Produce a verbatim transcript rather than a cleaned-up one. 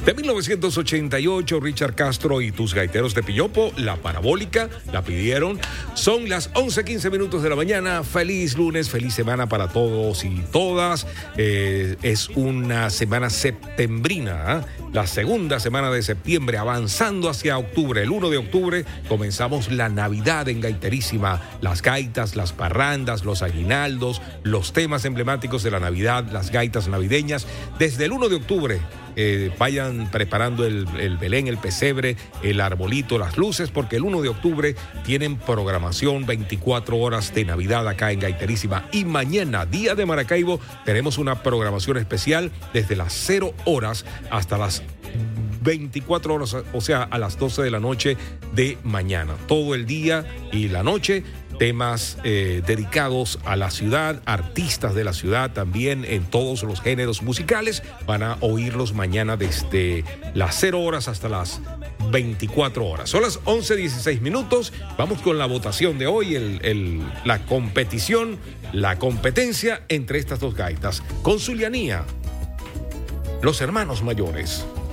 De mil novecientos ochenta y ocho, Richard Castro y tus gaiteros de Pillopo, La Parabólica, la pidieron. Son las once quince minutos de la mañana. Feliz lunes, feliz semana para todos y todas. Eh, es una semana septembrina, ¿eh? La segunda semana de septiembre, avanzando hacia octubre. El uno de octubre comenzamos la Navidad en Gaiterísima. Las gaitas, las parrandas, los aguinaldos, los temas emblemáticos de la Navidad, las gaitas navideñas. Desde el uno de octubre, eh, vayan preparando el, el Belén, el pesebre, el arbolito, las luces, porque el uno de octubre tienen programación veinticuatro horas de Navidad acá en Gaiterísima. Y mañana, día de Maracaibo, tenemos una programación especial desde las cero horas hasta las veinticuatro horas, o sea, a las doce de la noche de mañana. Todo el día y la noche, temas eh, dedicados a la ciudad, artistas de la ciudad también en todos los géneros musicales. Van a oírlos mañana desde las cero horas hasta las veinticuatro horas. Son las once dieciséis minutos. Vamos con la votación de hoy, el, el, la competición, la competencia entre estas dos gaitas. Con Zulianía, los hermanos mayores.